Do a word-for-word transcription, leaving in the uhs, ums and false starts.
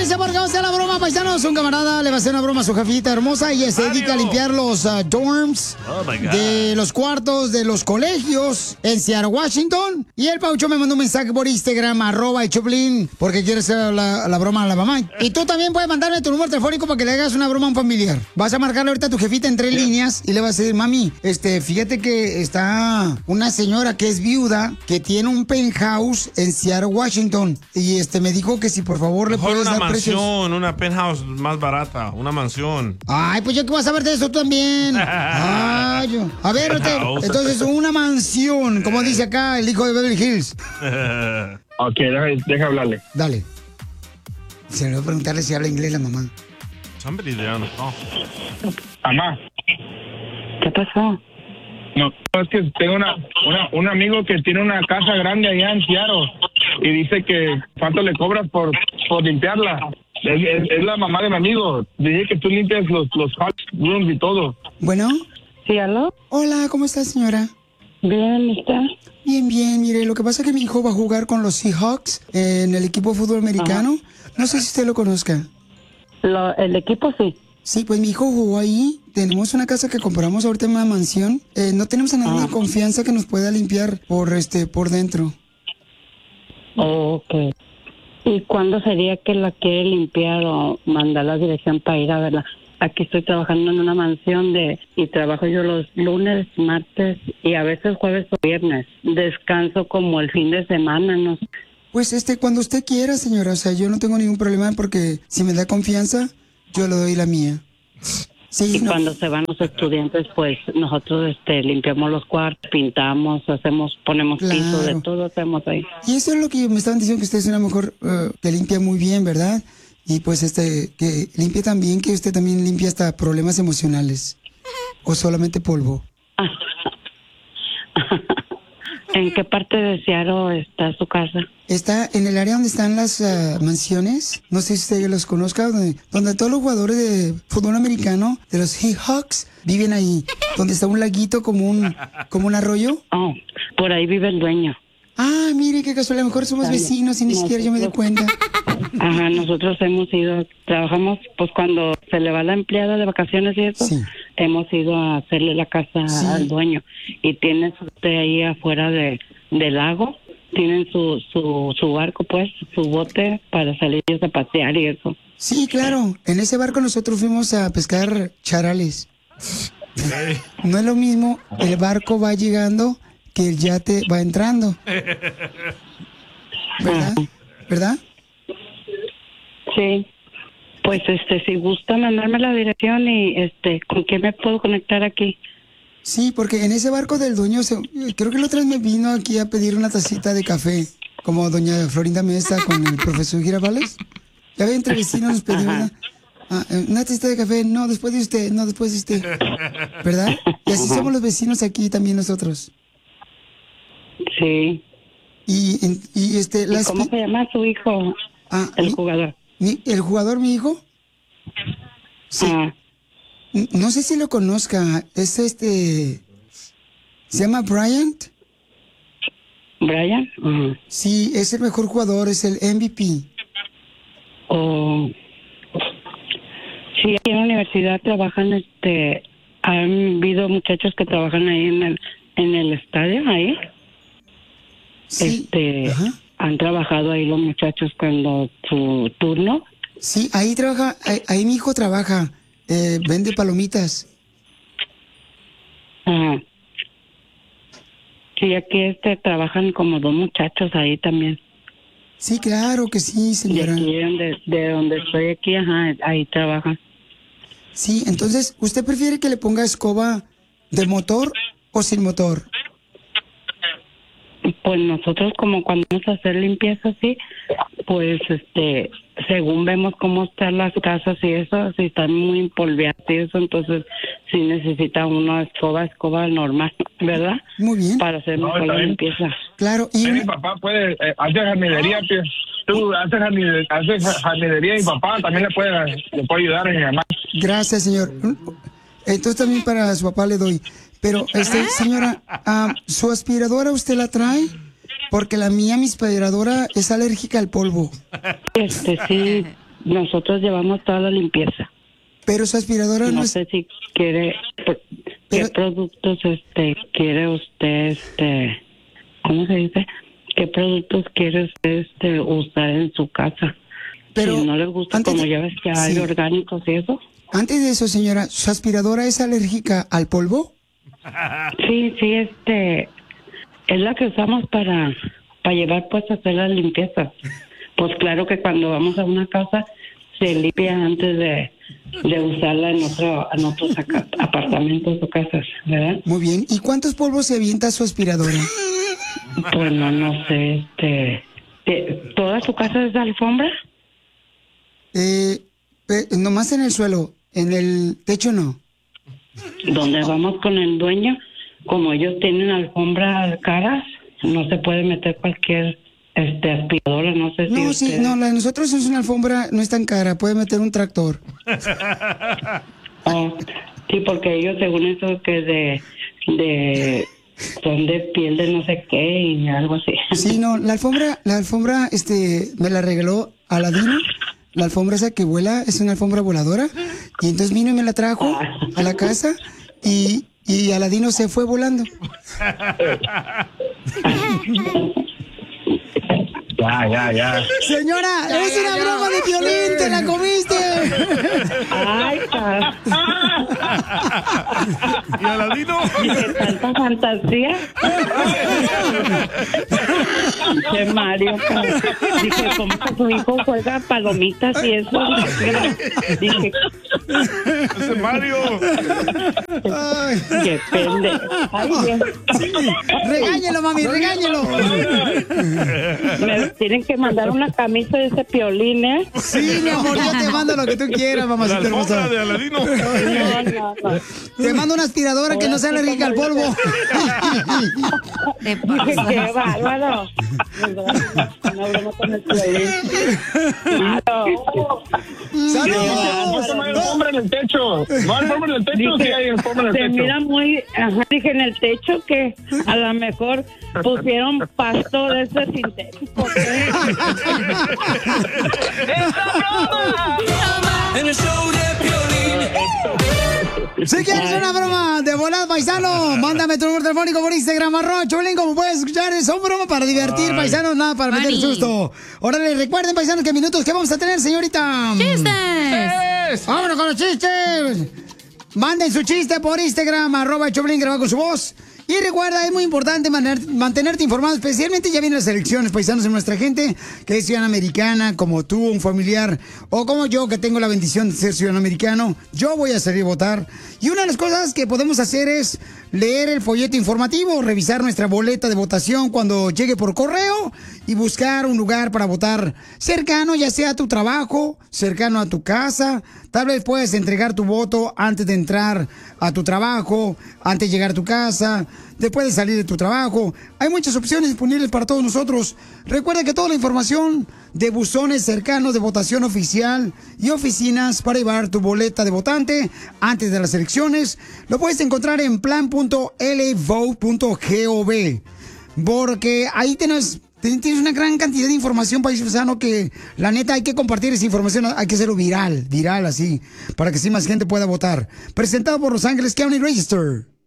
Prepárense porque vamos a hacer la broma, paisanos. Un camarada le va a hacer una broma a su jefita hermosa y se dedica a limpiar los uh, dorms Oh, my God. de los cuartos de los colegios en Seattle, Washington. Y el Paucho me mandó un mensaje por Instagram, arroba y Choplin, porque quiere hacer la, la broma a la mamá. Y tú también puedes mandarme tu número telefónico para que le hagas una broma a un familiar. Vas a marcarle ahorita a tu jefita en tres líneas y le vas a decir, mami, este, fíjate que está una señora que es viuda, que tiene un penthouse en Seattle, Washington. Y este me dijo que si por favor le Mejor puedes una dar precios. mansión, una penthouse más barata, una mansión. Ay, pues yo que vas a ver de eso tú también. Ay, yo. A ver, usted, entonces una mansión, como dice acá el hijo de Beverly Hills. Ok, deja, deja hablarle. Dale. Se le voy a preguntarle si habla inglés la mamá. Somebody there on the call. Mamá. ¿Qué pasó? No, es que tengo una, una, un amigo que tiene una casa grande allá en Seattle y dice que cuánto le cobras por, por limpiarla. Es, es, es la mamá de mi amigo. Dije que tú limpias los, los hot rooms y todo. Bueno. ¿Sí, aló? Hola, ¿cómo está, señora? Bien, ¿está? Bien, bien. Mire, lo que pasa es que mi hijo va a jugar con los Seahawks en el equipo de fútbol americano. Ajá. No sé si usted lo conozca. Lo, el equipo sí. Sí, pues mi hijo jugó ahí. Tenemos una casa que compramos ahorita en una mansión. Eh, no tenemos a nadie de confianza que nos pueda limpiar por este por dentro. Oh, ok. ¿Y cuándo sería que la quiere limpiar o mandar la dirección para ir a verla? Aquí estoy trabajando en una mansión de y trabajo yo los lunes, martes y a veces jueves o viernes. Descanso como el fin de semana, no sé. Pues este, cuando usted quiera, señora. O sea, yo no tengo ningún problema porque si me da confianza, yo le doy la mía. Sí, y no. Cuando se van los estudiantes, pues nosotros este limpiamos los cuartos, pintamos, hacemos, ponemos Claro. piso, de todo hacemos ahí. Y eso es lo que me estaban diciendo, que usted es una mujer uh, que limpia muy bien, ¿verdad? Y pues este, que limpia también, que usted también limpia hasta problemas emocionales. ¿O solamente polvo? ¿En qué parte de Seattle está su casa? Está en el área donde están las uh, mansiones, no sé si usted los conozca, donde, donde todos los jugadores de fútbol americano, de los Seahawks, viven ahí. Donde está un laguito como un, como un arroyo. Oh, por ahí vive el dueño. Ah, mire qué casualidad, a lo mejor somos vecinos y ni siquiera yo me doy cuenta. Ajá, nosotros hemos ido, trabajamos, pues cuando se le va la empleada de vacaciones y eso, Sí. hemos ido a hacerle la casa Sí. al dueño. Y tiene su usted ahí afuera de, del lago, tienen su, su, su barco, pues, su bote para salir a pasear y eso. Sí, claro. En ese barco nosotros fuimos a pescar charales. No es lo mismo, el barco va llegando que el yate va entrando. ¿Verdad? ¿Verdad? Sí. Pues, este, si gusta mandarme la dirección y, este, ¿con qué me puedo conectar aquí? Sí, porque en ese barco del dueño, se, creo que la otra vez me vino aquí a pedir una tacita de café, como doña Florinda Mesa con el profesor Girafales. Ya ve, entre vecinos nos pedimos una, ah, una tacita de café. No, después de usted, no, después de usted. ¿Verdad? Y así somos los vecinos aquí también nosotros. Sí. Y, y este... ¿Y las cómo pi- se llama su hijo, Ah, el mi- jugador? mi- ¿El jugador, mi hijo? Sí. Ah, N- No sé si lo conozca. Es este... ¿Se llama Bryant? ¿Brian? Ujú. Sí, es el mejor jugador, es el M V P. O sí, aquí en la universidad trabajan, este, han habido muchachos que trabajan ahí en el en el estadio ahí. Sí. Este, Ajá. han trabajado ahí los muchachos cuando su turno. Sí, ahí trabaja, ahí, ahí mi hijo trabaja, eh, vende palomitas. Ajá. Sí, aquí este trabajan como dos muchachos ahí también. Sí, claro que sí, De señora. aquí donde, de donde estoy aquí, ajá, ahí trabajan. Sí, entonces, ¿usted prefiere que le ponga escoba de motor o sin motor? Pues nosotros como cuando vamos a hacer limpieza así, pues este, según vemos cómo están las casas y eso, si están muy empolvadas y eso, entonces sí necesita una escoba, escoba normal, ¿verdad? Muy bien. Para hacer No, mejor está la bien. limpieza. Claro, y Mi papá puede eh, hacer jardinería, tío. Tú haces jardinería, haces jardinería y papá también le puede, le puede ayudar a mi mamá. gracias, señor. Entonces también para su papá le doy. Pero, este, señora, ah, ¿su aspiradora usted la trae? Porque la mía, mi aspiradora, es alérgica al polvo. Este sí, nosotros llevamos toda la limpieza. Pero su aspiradora no, no es... sé si quiere, ¿qué Pero... productos este quiere usted, este, ¿cómo se dice? ¿Qué productos quiere usted este, usar en su casa? Pero si no le gusta, antes como de... ya ves que hay sí. orgánicos y eso. Antes de eso, señora, ¿su aspiradora es alérgica al polvo? Sí, sí, este, es la que usamos para, para llevar pues a hacer la limpieza. Pues claro que cuando vamos a una casa se limpia antes de, de usarla en otro, en otros acá, apartamentos o casas, ¿verdad? Muy bien. ¿Y cuántos polvos se avienta su aspiradora? Pues no, no sé, este, ¿toda su casa es de alfombra? Eh, eh, nomás en el suelo, en el techo no. Donde vamos con el dueño, como ellos tienen alfombra caras, no se puede meter cualquier este aspiradora, no sé si No, usted... sí, no, la de nosotros es una alfombra, no es tan cara, puede meter un tractor. Oh, sí, porque ellos según eso que de, de, son de piel de no sé qué y algo así. Sí, no, la alfombra, la alfombra, este, me la regaló Aladino. La alfombra esa que vuela es una alfombra voladora. Y entonces vino y me la trajo a la casa y, y Aladino se fue volando. Ya, ya, ya. Señora, Ya, es ya, una ya. broma de Piolín, te la comiste. Ay, cara. ¿Y Aladino? Dije, tanta fantasía. Dije, Mario, cara. Dije, ¿cómo que tu hijo juega palomitas y eso? Dije, ¡Ese Mario! Ay. qué pende. Ay, Dios. Regáñelo, mami, regáñelo. Me tienen que mandar una camisa de ese Piolín, ¿eh? Sí, mi amor, yo te mando lo que tú quieras, La mamacita alfombra hermosa. de Aladino. No, no, no. Te mando una aspiradora que no sea alérgica al polvo. Te Dije, pasa. qué bárbaro. No hablemos con el Piolín. Claro. No, ¡Saludos! no hay alfombra en el techo. No hay alfombra en el techo, sí Dije, hay alfombra en se el techo. mira muy, ajá, dije en el techo que a lo mejor pusieron pasto de ese sintético. ¿Qué? En el show de Piolín. Si quieres una broma de volada, paisano, mándame tu número telefónico por Instagram, arroba Choplin, como puedes escuchar, son bromas para divertir, Ay. paisanos, nada para meter Funny. susto. Órale, recuerden, paisanos, que minutos que vamos a tener, señorita. ¡Chistes! ¡Vámonos con los chistes! Manden su chiste por Instagram, arroba Choplin, grabado con su voz. Y recuerda, es muy importante mantener- mantenerte informado, especialmente ya vienen las elecciones, paisanos, en nuestra gente que es ciudadana americana, como tú, un familiar, o como yo, que tengo la bendición de ser ciudadano americano. Yo voy a salir a votar. Y una de las cosas que podemos hacer es leer el folleto informativo, revisar nuestra boleta de votación cuando llegue por correo y buscar un lugar para votar cercano, ya sea a tu trabajo, cercano a tu casa. Tal vez puedes entregar tu voto antes de entrar a tu trabajo, antes de llegar a tu casa, después de salir de tu trabajo. Hay muchas opciones disponibles para todos nosotros. Recuerda que toda la información de buzones cercanos de votación oficial y oficinas para llevar tu boleta de votante antes de las elecciones lo puedes encontrar en plan punto l vote punto gov, porque ahí tienes... Tienes una gran cantidad de información, país paisano, que la neta hay que compartir esa información, hay que hacerlo viral, viral así, para que así más gente pueda votar. Presentado por Los Ángeles County Register.